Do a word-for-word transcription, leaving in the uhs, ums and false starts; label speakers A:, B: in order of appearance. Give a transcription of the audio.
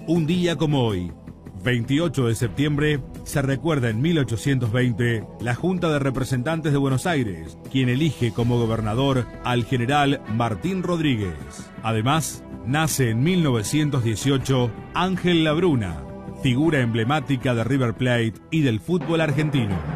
A: Un día como hoy, veintiocho de septiembre, se recuerda en mil ochocientos veinte la Junta de Representantes de Buenos Aires, quien elige como gobernador al general Martín Rodríguez. Además, nace en mil novecientos dieciocho Ángel Labruna, figura emblemática de River Plate y del fútbol argentino.